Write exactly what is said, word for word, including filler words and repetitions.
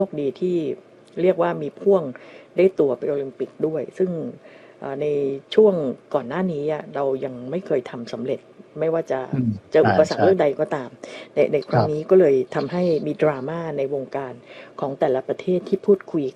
คดีที่เรียกว่ามีพ่วงได้ตั๋วไปโอลิมปิกด้วย ซึ่งในช่วงก่อนหน้านี้เรายังไม่เคยทำสำเร็จไม่ว่าจะเจออุปสรรคเรื่องใดก็ตามในในครั้งนี้ก็เลยทำให้มีดราม่าในวงการของแต่ละประเทศที่พูดคุย